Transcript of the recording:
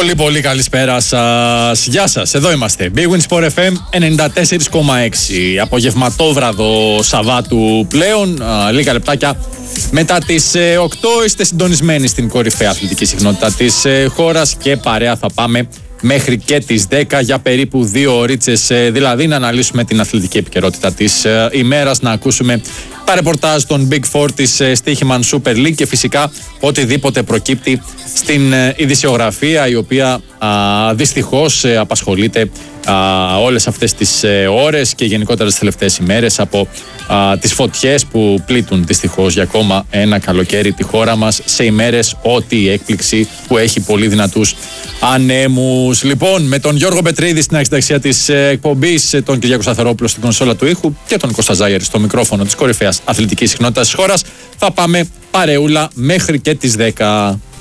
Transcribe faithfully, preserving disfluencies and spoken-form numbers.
Πολύ πολύ καλησπέρα σας. Γεια σας, εδώ είμαστε. Big Win Sport εφ εμ ενενήντα τέσσερα κόμμα έξι. Απογευματόβραδο Σαββάτου πλέον. Α, λίγα λεπτάκια μετά τις ε, οκτώ είστε συντονισμένοι στην κορυφαία αθλητική συχνότητα της ε, χώρας και παρέα θα πάμε μέχρι και τις δέκα για περίπου δύο ωρίτσες, ε, δηλαδή να αναλύσουμε την αθλητική επικαιρότητα της ε, ημέρας, να ακούσουμε τα ρεπορτάζ των Big Four της ε, Stoiximan Super League και φυσικά οτιδήποτε προκύπτει στην ε, ειδησιογραφία, η οποία α, δυστυχώς ε, απασχολείται α, όλες αυτές τις ε, ώρες και γενικότερα τις τελευταίες ημέρες από α, τις φωτιές που πλήττουν δυστυχώς για ακόμα ένα καλοκαίρι τη χώρα μας, σε ημέρες ό,τι έκπληξη που έχει πολύ δυνατούς ανέμους. Λοιπόν, με τον Γιώργο Πετρίδη στην αρχιταξία της ε, εκπομπής, τον Κυριάκο Σταθερόπουλο στην κονσόλα του ήχου και τον Κώστα Ζάγερη στο μικρόφωνο της κορυφαίας αθλητικής συχνότητας της χώρας, θα πάμε παρεούλα μέχρι και τις δέκα.